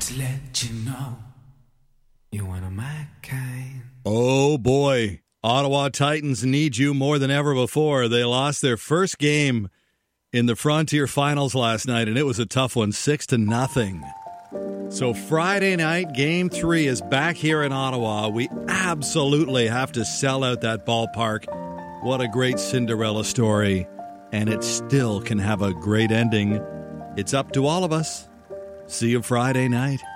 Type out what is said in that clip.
to let you know you're one of my kind. Oh, boy. Ottawa Titans need you more than ever before. They lost their first game in the Frontier Finals last night, and it was a tough one, 6-0. So Friday night, Game 3 is back here in Ottawa. We absolutely have to sell out that ballpark. What a great Cinderella story. And it still can have a great ending. It's up to all of us. See you Friday night.